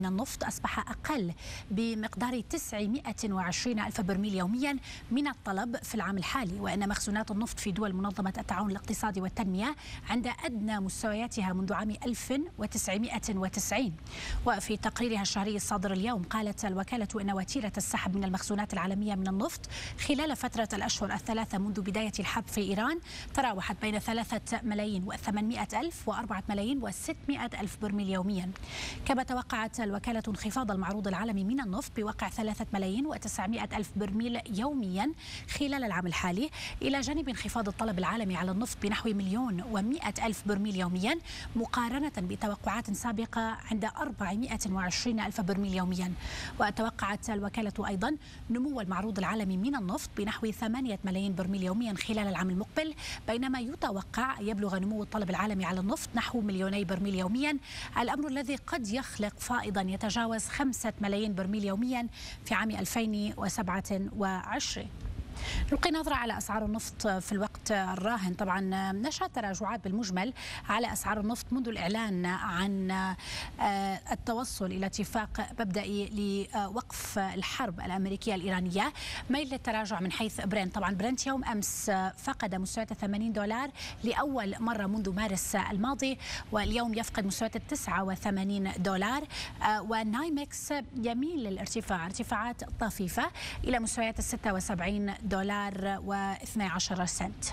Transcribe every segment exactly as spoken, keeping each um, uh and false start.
من النفط أصبح أقل بمقدار تسعمائة وعشرين ألف برميل يوميا من الطلب في العام الحالي، وأن مخزونات النفط في دول منظمة التعاون الاقتصادي والتنمية عند أدنى مستوياتها منذ عام ألف وتسعمائة وتسعين. وفي تقريرها الشهري الصادر اليوم قالت الوكالة أن وتيرة السحب من المخزونات العالمية من النفط خلال فترة الأشهر الثلاثة منذ بداية الحرب في إيران تراوحت بين ثلاثة ملايين وثمانمائة ألف وأربعة ملايين وستمائة ألف برميل يوميا. كما توقعت الوكالة انخفاض المعروض العالمي من النفط بواقع ثلاثة ملايين وتسعمائة ألف برميل يوميا خلال العام الحالي، إلى جانب انخفاض الطلب العالمي على النفط بنحو مليون ومائة ألف برميل يوميا مقارنة بتوقعات سابقة عند أربعمائة وعشرين ألف برميل يوميا. وتوقعت الوكالة أيضا نمو المعروض العالمي من النفط بنحو ثمانية ملايين برميل يوميا خلال العام المقبل، بينما يتوقع يبلغ نمو الطلب العالمي على النفط نحو مليوني برميل يوميا، الأمر الذي قد يخلق فائضا يتجاوز خمسة ملايين برميل يوميا في عام ألفين وسبعة وعشرين. نلقي نظرة على أسعار النفط في الوقت الراهن. طبعا نشهد تراجعات بالمجمل على أسعار النفط منذ الإعلان عن التوصل إلى اتفاق مبدئي لوقف الحرب الأمريكية الإيرانية، ميل للتراجع من حيث برنت. طبعا برنت يوم أمس فقد مستويات ثمانين دولار لأول مرة منذ مارس الماضي، واليوم يفقد مستويات تسعة وثمانين دولار. والنايمكس يميل للارتفاع ارتفاعات طفيفة إلى مستويات ستة وسبعين دولار واثني عشر سنت.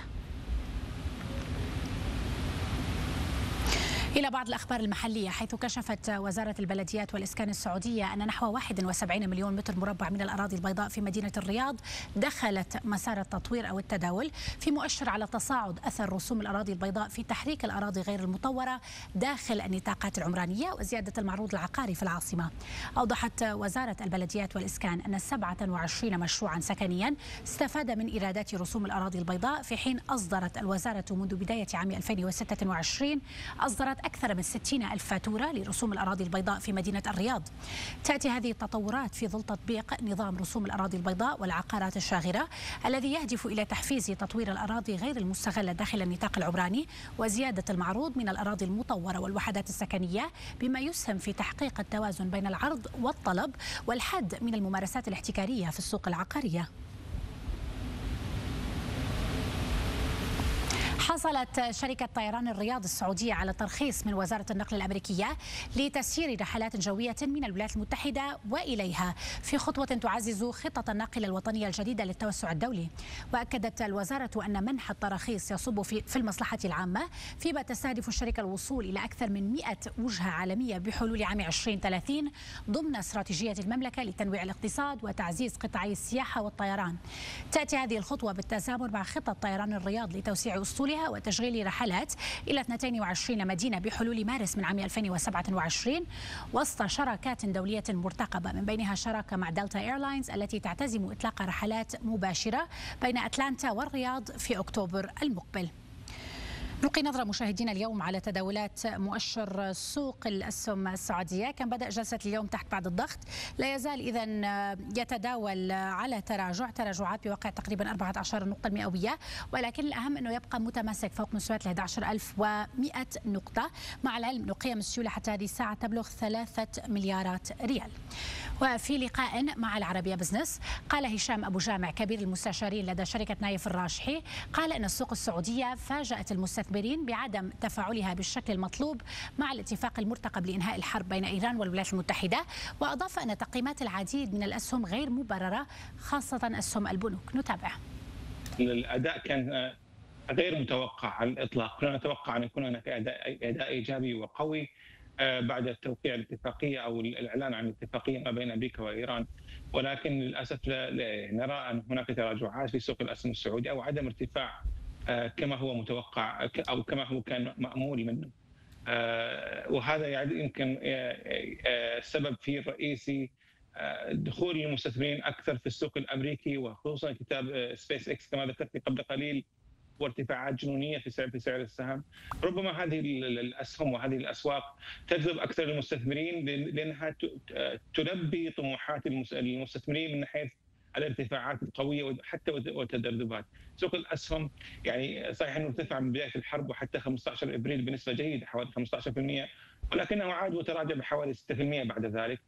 إلى بعض الأخبار المحلية، حيث كشفت وزارة البلديات والإسكان السعودية أن نحو واحد وسبعين مليون متر مربع من الأراضي البيضاء في مدينة الرياض دخلت مسار التطوير أو التداول، في مؤشر على تصاعد أثر رسوم الأراضي البيضاء في تحريك الأراضي غير المطورة داخل النطاقات العمرانية وزيادة المعروض العقاري في العاصمة. أوضحت وزارة البلديات والإسكان أن سبعة وعشرين مشروعا سكنيا استفاد من إيرادات رسوم الأراضي البيضاء، في حين أصدرت الوزارة منذ بداية عام ألفين وستة وعشرين أصدرت أكثر من ستين ألف فاتورة لرسوم الأراضي البيضاء في مدينة الرياض. تأتي هذه التطورات في ظل تطبيق نظام رسوم الأراضي البيضاء والعقارات الشاغرة الذي يهدف إلى تحفيز تطوير الأراضي غير المستغلة داخل النطاق العمراني وزيادة المعروض من الأراضي المطورة والوحدات السكنية، بما يسهم في تحقيق التوازن بين العرض والطلب والحد من الممارسات الاحتكارية في السوق العقارية. حصلت شركة طيران الرياض السعودية على ترخيص من وزارة النقل الأمريكية لتسيير رحلات جوية من الولايات المتحدة وإليها، في خطوة تعزز خطط الناقلة الوطنية الجديدة للتوسع الدولي. وأكدت الوزارة أن منح التراخيص يصب في في المصلحة العامة، فيما تستهدف الشركة الوصول إلى أكثر من مئة وجهة عالمية بحلول عام ألفين وثلاثين ضمن استراتيجية المملكة لتنويع الاقتصاد وتعزيز قطاعي السياحة والطيران. تأتي هذه الخطوة بالتزامن مع خطة طيران الرياض لتوسيع أسطولها وتشغيل رحلات إلى اثنتين وعشرين مدينة بحلول مارس من عام ألفين وسبعة وعشرين، وسط شراكات دولية مرتقبة، من بينها شراكة مع دلتا إيرلاينز التي تعتزم إطلاق رحلات مباشرة بين أتلانتا والرياض في أكتوبر المقبل. نلقي نظرة مشاهدينا اليوم على تداولات مؤشر سوق الأسهم السعودية. كان بدأ جلسة اليوم تحت بعد الضغط، لا يزال إذن يتداول على تراجع تراجعات بواقع تقريبا أربعة عشر نقطة مئوية، ولكن الأهم أنه يبقى متماسك فوق مستويات ال أحد عشر ألف ومئة نقطة، مع العلم أنه قيم السيولة حتى هذه الساعة تبلغ ثلاثة مليارات ريال. وفي لقاء مع العربية بزنس قال هشام أبو جامع كبير المستشارين لدى شركة نايف الراجحي، قال أن السوق السعودية فاجأت المستثمرين بعدم تفاعلها بالشكل المطلوب مع الاتفاق المرتقب لإنهاء الحرب بين إيران والولايات المتحدة. وأضاف أن تقييمات العديد من الأسهم غير مبررة، خاصة أسهم البنوك. نتابع. الأداء كان غير متوقع على الإطلاق، كنا نتوقع أن يكون هناك أداء أداء إيجابي وقوي بعد توقيع الاتفاقية أو الإعلان عن الاتفاقية ما بين أمريكا وإيران، ولكن للأسف نرى أن هناك تراجعات في سوق الأسهم السعودي أو عدم ارتفاع كما هو متوقع أو كما هو كان مأمول منه. وهذا يعني يمكن السبب فيه الرئيسي دخول المستثمرين أكثر في السوق الأمريكي، وخصوصا كتاب سبيس إكس كما ذكرت قبل قليل، وارتفاعات جنونيه في سعر في سعر السهم. ربما هذه الاسهم وهذه الاسواق تجذب اكثر المستثمرين لانها تلبي طموحات المستثمرين من حيث الارتفاعات القويه حتى والتذبذبات. سوق الاسهم يعني صحيح انه ارتفع من بدايه الحرب وحتى خمسة عشر ابريل بنسبه جيده حوالي خمسة عشر بالمئة، ولكنه عاد وتراجع بحوالي ستة بالمئة بعد ذلك.